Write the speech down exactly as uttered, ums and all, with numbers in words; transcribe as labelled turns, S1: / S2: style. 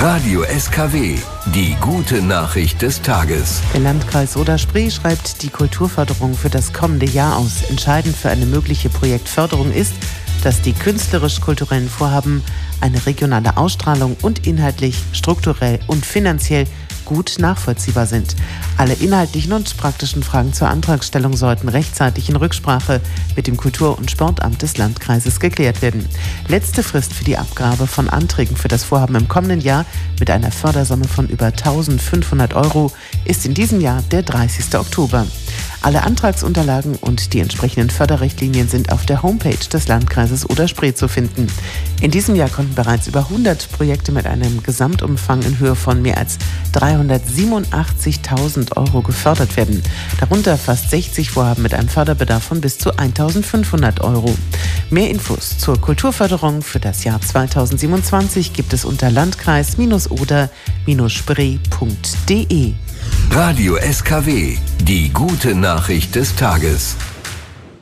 S1: Radio S K W, die gute Nachricht des Tages.
S2: Der Landkreis Oder-Spree schreibt die Kulturförderung für das kommende Jahr aus. Entscheidend für eine mögliche Projektförderung ist, dass die künstlerisch-kulturellen Vorhaben eine regionale Ausstrahlung und inhaltlich, strukturell und finanziell gut nachvollziehbar sind. Alle inhaltlichen und praktischen Fragen zur Antragstellung sollten rechtzeitig in Rücksprache mit dem Kultur- und Sportamt des Landkreises geklärt werden. Letzte Frist für die Abgabe von Anträgen für das Vorhaben im kommenden Jahr mit einer Fördersumme von über eintausendfünfhundert Euro ist in diesem Jahr der dreißigster Oktober. Alle Antragsunterlagen und die entsprechenden Förderrichtlinien sind auf der Homepage des Landkreises Oder-Spree zu finden. In diesem Jahr konnten bereits über hundert Projekte mit einem Gesamtumfang in Höhe von mehr als dreihundertsiebenundachtzigtausend Euro gefördert werden. Darunter fast sechzig Vorhaben mit einem Förderbedarf von bis zu eintausendfünfhundert Euro. Mehr Infos zur Kulturförderung für das Jahr zweitausendsiebenundzwanzig gibt es unter landkreis oder spree punkt de.
S1: Radio S K W, die gute Nachricht des Tages.